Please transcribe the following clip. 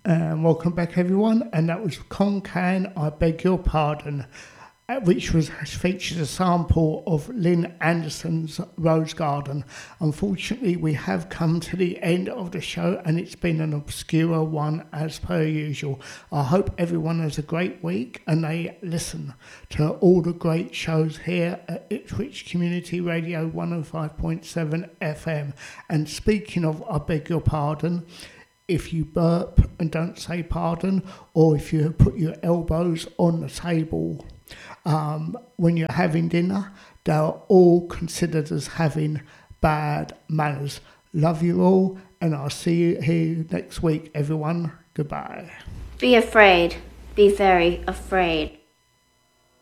Welcome back, everyone. And that was Concan, I Beg Your Pardon, which features a sample of Lynn Anderson's Rose Garden. Unfortunately, we have come to the end of the show, and it's been an obscure one as per usual. I hope everyone has a great week and they listen to all the great shows here at Ipswich Community Radio 105.7 FM. And speaking of I Beg Your Pardon, if you burp and don't say pardon, or if you put your elbows on the table when you're having dinner, they're all considered as having bad manners. Love you all, and I'll see you here next week, everyone. Goodbye. Be afraid. Be very afraid.